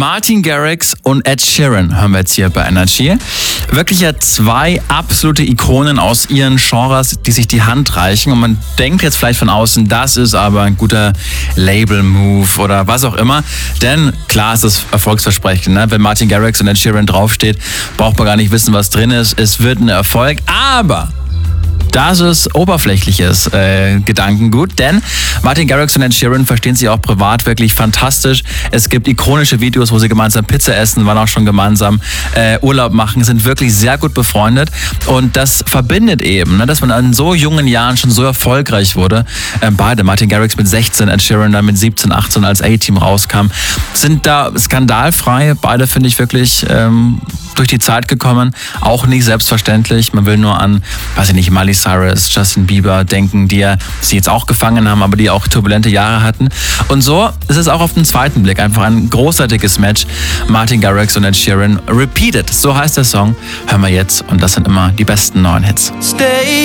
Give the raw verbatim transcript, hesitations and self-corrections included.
Martin Garrix und Ed Sheeran hören wir jetzt hier bei Energy. Wirklich ja zwei absolute Ikonen aus ihren Genres, die sich die Hand reichen. Und man denkt jetzt vielleicht von außen, das ist aber ein guter Label-Move oder was auch immer. Denn klar ist das erfolgsversprechend. Ne? Wenn Martin Garrix und Ed Sheeran draufsteht, braucht man gar nicht wissen, was drin ist. Es wird ein Erfolg. Aber das ist oberflächliches äh, Gedankengut, denn Martin Garrix und Ed Sheeran verstehen sich auch privat wirklich fantastisch. Es gibt ikonische Videos, wo sie gemeinsam Pizza essen, waren auch schon gemeinsam äh, Urlaub machen, sind wirklich sehr gut befreundet und das verbindet eben, ne, dass man in so jungen Jahren schon so erfolgreich wurde. Äh, beide, Martin Garrix mit sechzehn, Ed Sheeran dann mit siebzehn, achtzehn als A-Team rauskam, sind da skandalfrei. Beide finde ich wirklich ähm, durch die Zeit gekommen, auch nicht selbstverständlich. Man will nur an, weiß ich nicht, Miley Cyrus, Justin Bieber denken, die ja sie jetzt auch gefangen haben, aber die auch turbulente Jahre hatten. Und so ist es auch auf den zweiten Blick einfach ein großartiges Match. Martin Garrix und Ed Sheeran, Repeated, so heißt der Song. Hören wir jetzt und das sind immer die besten neuen Hits. Stay